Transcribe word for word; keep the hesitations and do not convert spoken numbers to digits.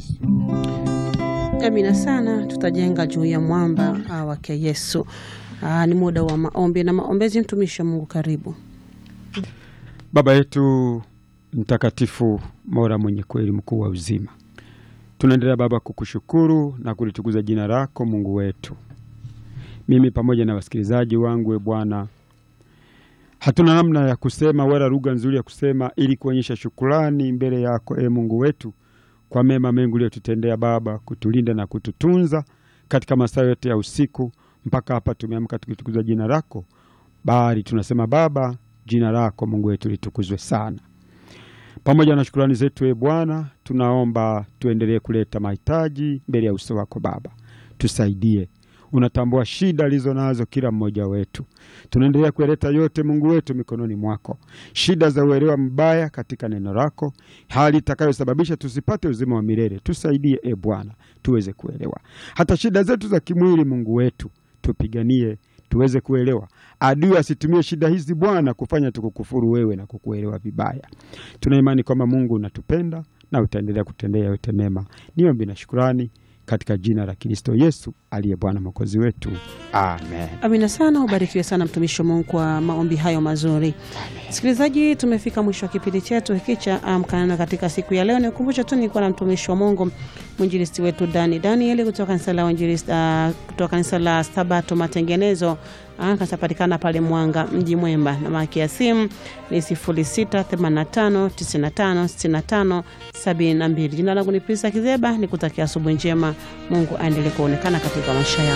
Yesu. Amina sana, tutajenga juu ya mwamba wake Yesu. Aa, ni muda wa maombi na maombezi. Mtumishi wa Mungu, karibu. Baba yetu mtakatifu, Mola mwenye kweli, mkuu wa uzima, tunaendelea Baba kukushukuru na kulitukuza jina lako Mungu wetu. Mimi pamoja na wasikilizaji wangu, e Bwana, hatuna namna ya kusema wala lugha nzuri ya kusema ili kuonyesha shukrani mbele yako, e Mungu wetu, kwa mema mengi uliyotutendea Baba, kutulinda na kututunza katika masaa yote ya usiku mpaka hapa tumeamka tukitukuza jina lako. Bali tunasema Baba, jina lako Mungu wetu litukuzwe sana. Pamoja na shukrani zetu, e Bwana, tunaomba tuendelee kuleta mahitaji mbele ya uso wako Baba. Tusaidie. Unatambua shida alizo nazo kila mmoja wetu. Tunaendelea kuleta yote Mungu wetu mikononi mwako. Shida za uelewa mbaya katika neno lako, hali itakayosababisha tusipate uzima wa milele. Tusaidie e Bwana, tuweze kuelewa. Hata shida zetu za kimwili Mungu wetu, tupiganie tuweze kuelewa. Adui asitumie shida hizi Bwana kufanya tukukufuru wewe na kukuelewa vibaya. Tuna imani kwamba Mungu unatupenda na utaendelea kutendea yote mema. Niombi na shukrani katika jina la Kristo Yesu aliye Bwana Mwokozi wetu. Amen. Amina sana, ubarikiwe sana mtumishi wa Mungu kwa maombi hayo mazuri. Msikilizaji, tumefika mwisho wa kipindi chetu hiki cha Amka katika siku ya leo. Nikukumbusha tu nilikuwa na mtumishi wa Mungu, mwinjilisti wetu Dani Daniel kutoka kanisa la Injilisti uh, kutoka kanisa la Sabato Matengenezo. Akapatikana pale Mwanga mji Mwemba, na maki ya simu ni sifuri sita themanini na tano tisini na tano sitini na tano sabini na mbili. Jina langu ni Pisa Kizeba, nikutakia asubuhi njema. Mungu aendelee kuonekana katika maisha yako.